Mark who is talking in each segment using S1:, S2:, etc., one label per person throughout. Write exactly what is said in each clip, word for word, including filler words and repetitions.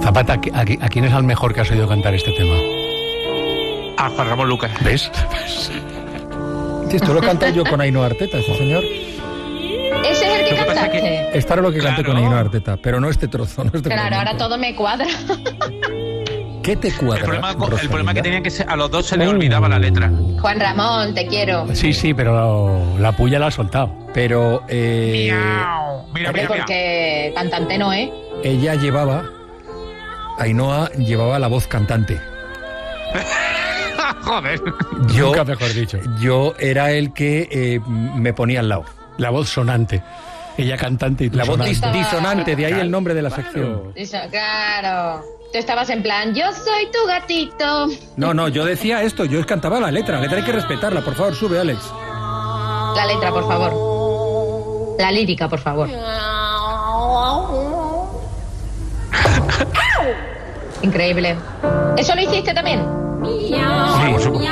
S1: Zapata, ¿a, a, ¿a quién es el mejor que has oído cantar este tema?
S2: A Juan Ramón Lucas.
S1: ¿Ves?
S3: Sí, esto lo canté yo con Ainhoa Arteta, ese señor.
S4: ¿Ese es el que
S2: Lo que pasa
S4: cantaste?
S2: es que-
S3: Esta era lo que canté
S2: Claro.
S3: con Ainhoa Arteta, pero no este trozo, no este
S4: Claro,
S3: fragmento.
S4: ahora todo me cuadra.
S3: ¿Qué te cuadra,
S2: El problema, el
S3: Rosalinda?
S2: problema que tenían que ser, a los dos se les olvidaba la letra.
S4: Juan Ramón, te quiero.
S1: Sí, sí, pero la puya la ha soltado.
S3: Pero eh,
S2: Miau. Mira,
S4: Hombre,
S2: mira, mira.
S4: porque cantante no es.
S3: ella llevaba, Ainhoa llevaba la voz cantante.
S2: Joder.
S3: Yo,
S1: Nunca mejor dicho.
S3: yo era el que eh, me ponía al lado.
S1: La voz sonante. Ella cantante y tú
S3: La voz
S1: sonante.
S3: dis- disonante, de ahí
S1: Claro,
S3: el nombre de la
S1: claro.
S3: sección.
S4: Eso, claro. Tú estabas en plan, yo soy tu gatito.
S3: No, no, yo decía esto, yo cantaba la letra, la letra hay que respetarla, por favor, sube, Alex.
S4: La letra, por favor. La lírica, por favor. Increíble. ¿Eso lo hiciste también?
S1: Sí, por supuesto.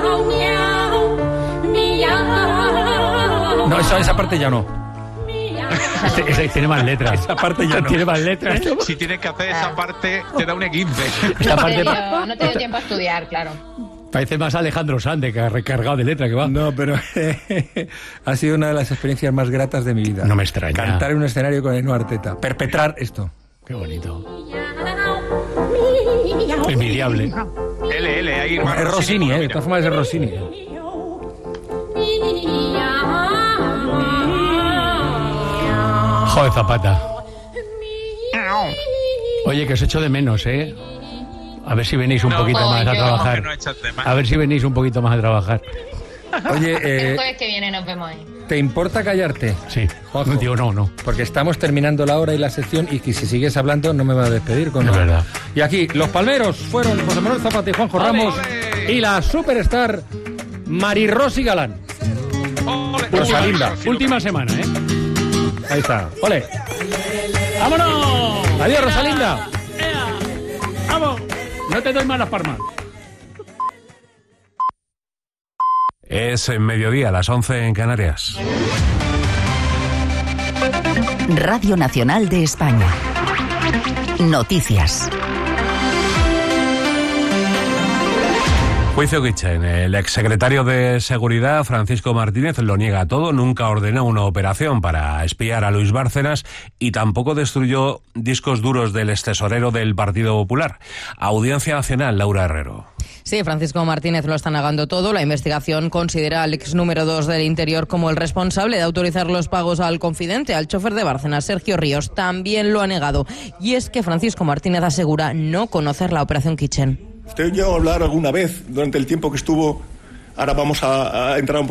S3: No, esa, esa parte ya no.
S1: Ese, ese tiene más letras.
S3: Esa parte ya no.
S1: Tiene más letras.
S2: Si tienes que hacer esa parte, te da un quince.
S1: Esta
S4: No
S1: parte
S4: te dio- no te dio tiempo a estudiar, claro.
S1: parece más Alejandro Sande, que ha recargado de letra que va.
S3: No, pero ha sido una de las experiencias más gratas de mi vida.
S1: No me extraña.
S3: Cantar en un escenario con Ainhoa Arteta. Perpetrar esto.
S1: Qué bonito. Envidiable.
S2: L, L, ahí.
S3: Es Rossini, ¿eh? De todas formas es Rossini.
S1: Joder, Zapata. Oye, que os echo de menos, ¿eh? A ver si venís un
S2: No,
S1: poquito
S4: ay,
S1: más a
S4: qué
S1: trabajar.
S2: que no echas de más.
S1: A ver si venís un poquito más a trabajar.
S3: Oye,
S4: El
S3: eh,
S4: jueves que viene nos vemos ahí.
S3: ¿te importa callarte?
S1: Sí.
S3: Juanjo.
S1: Digo, no, no.
S3: Porque estamos terminando la hora y la sección y que si sigues hablando no me va a despedir con
S1: Es
S3: nada.
S1: verdad.
S3: Y aquí, los palmeros fueron José Manuel Zapata y Juanjo
S1: ¡Ole!
S3: Ramos
S2: ¡Ole!
S3: y la superstar Marirosy Galán.
S2: Ole,
S3: Rosalinda.
S2: ole,
S1: Última semana, ¿eh?
S3: Ahí está. ¡Ole!
S1: ¡Vámonos!
S3: Adiós, Rosalinda.
S1: ¡Ea! ¡Vamos! No te doy malas palmas.
S5: Es en mediodía, a las once en Canarias.
S6: Radio Nacional de España. Noticias.
S5: Juicio Kitchen. El exsecretario de Seguridad, Francisco Martínez, lo niega todo. Nunca ordenó una operación para espiar a Luis Bárcenas y tampoco destruyó discos duros del extesorero del Partido Popular. Audiencia Nacional, Laura Herrero.
S7: Sí, Francisco Martínez lo está negando todo. La investigación considera al ex número dos del Interior como el responsable de autorizar los pagos al confidente, al chofer de Bárcenas, Sergio Ríos. También lo ha negado. Y es que Francisco Martínez asegura no conocer la operación Kitchen.
S8: ¿Usted llegó a hablar alguna vez durante el tiempo que estuvo? Ahora vamos a, a entrar un